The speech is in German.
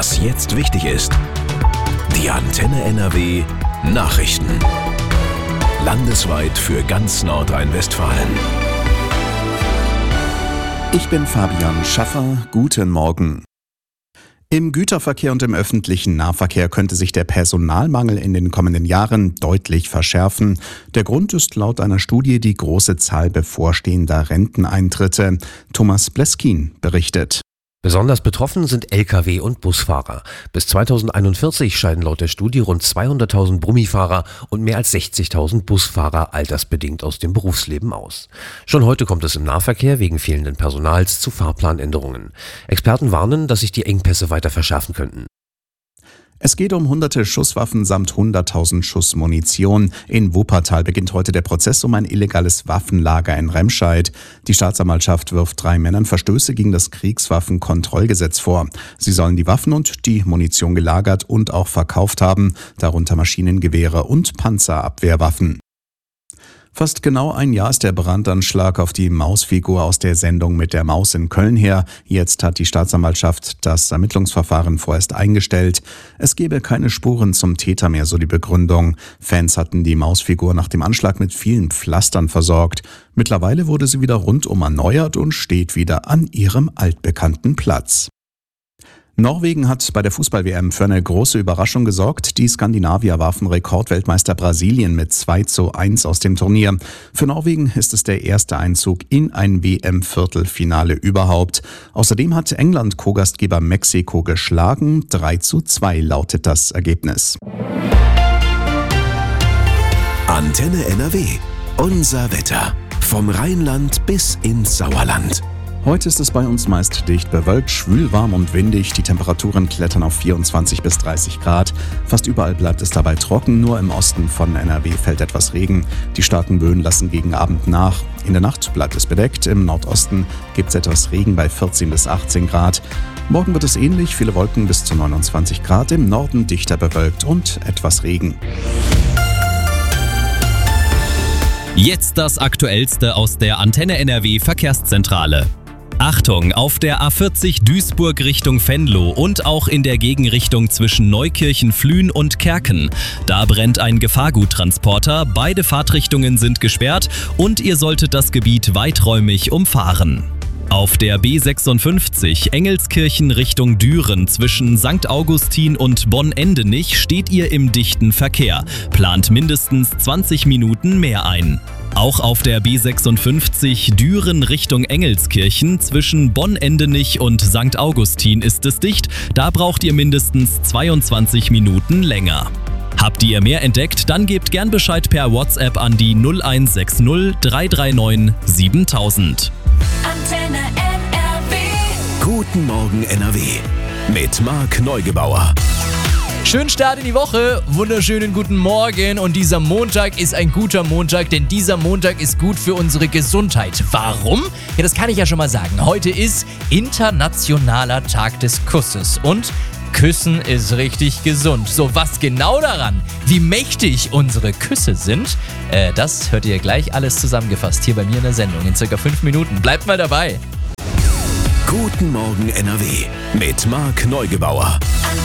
Was jetzt wichtig ist. Die Antenne NRW Nachrichten. Landesweit für ganz Nordrhein-Westfalen. Ich bin Fabian Schaffer. Guten Morgen. Im Güterverkehr und im öffentlichen Nahverkehr könnte sich der Personalmangel in den kommenden Jahren deutlich verschärfen. Der Grund ist laut einer Studie die große Zahl bevorstehender Renteneintritte. Thomas Bleskin berichtet. Besonders betroffen sind Lkw- und Busfahrer. Bis 2041 scheiden laut der Studie rund 200.000 Brummifahrer und mehr als 60.000 Busfahrer altersbedingt aus dem Berufsleben aus. Schon heute kommt es im Nahverkehr wegen fehlenden Personals zu Fahrplanänderungen. Experten warnen, dass sich die Engpässe weiter verschärfen könnten. Es geht um hunderte Schusswaffen samt 100.000 Schuss Munition. In Wuppertal beginnt heute der Prozess um ein illegales Waffenlager in Remscheid. Die Staatsanwaltschaft wirft 3 Männern Verstöße gegen das Kriegswaffenkontrollgesetz vor. Sie sollen die Waffen und die Munition gelagert und auch verkauft haben, darunter Maschinengewehre und Panzerabwehrwaffen. Fast genau ein Jahr ist der Brandanschlag auf die Mausfigur aus der Sendung mit der Maus in Köln her. Jetzt hat die Staatsanwaltschaft das Ermittlungsverfahren vorerst eingestellt. Es gebe keine Spuren zum Täter mehr, so die Begründung. Fans hatten die Mausfigur nach dem Anschlag mit vielen Pflastern versorgt. Mittlerweile wurde sie wieder rundum erneuert und steht wieder an ihrem altbekannten Platz. Norwegen hat bei der Fußball-WM für eine große Überraschung gesorgt. Die Skandinavier warfen Rekordweltmeister Brasilien mit 2:1 aus dem Turnier. Für Norwegen ist es der erste Einzug in ein WM-Viertelfinale überhaupt. Außerdem hat England Co-Gastgeber Mexiko geschlagen. 3:2 lautet das Ergebnis. Antenne NRW. Unser Wetter. Vom Rheinland bis ins Sauerland. Heute ist es bei uns meist dicht bewölkt, schwül, warm und windig. Die Temperaturen klettern auf 24 bis 30 Grad. Fast überall bleibt es dabei trocken, nur im Osten von NRW fällt etwas Regen. Die starken Böen lassen gegen Abend nach. In der Nacht bleibt es bedeckt. Im Nordosten gibt es etwas Regen bei 14 bis 18 Grad. Morgen wird es ähnlich, viele Wolken bis zu 29 Grad. Im Norden dichter bewölkt und etwas Regen. Jetzt das Aktuellste aus der Antenne NRW Verkehrszentrale. Achtung, auf der A40 Duisburg Richtung Venlo und auch in der Gegenrichtung zwischen Neukirchen-Flühen und Kerken. Da brennt ein Gefahrguttransporter, beide Fahrtrichtungen sind gesperrt und ihr solltet das Gebiet weiträumig umfahren. Auf der B56 Engelskirchen Richtung Düren zwischen St. Augustin und Bonn-Endenich steht ihr im dichten Verkehr. Plant mindestens 20 Minuten mehr ein. Auch auf der B56 Düren Richtung Engelskirchen zwischen Bonn-Endenich und St. Augustin ist es dicht. Da braucht ihr mindestens 22 Minuten länger. Habt ihr mehr entdeckt? Dann gebt gern Bescheid per WhatsApp an die 0160 339 7000. Antenne NRW. Guten Morgen NRW. Mit Marc Neugebauer. Schönen Start in die Woche, wunderschönen guten Morgen und dieser Montag ist ein guter Montag, denn dieser Montag ist gut für unsere Gesundheit. Warum? Ja, das kann ich ja schon mal sagen. Heute ist Internationaler Tag des Kusses und Küssen ist richtig gesund. So, was genau daran, wie mächtig unsere Küsse sind, das hört ihr gleich alles zusammengefasst hier bei mir in der Sendung in circa 5 Minuten. Bleibt mal dabei. Guten Morgen NRW mit Marc Neugebauer.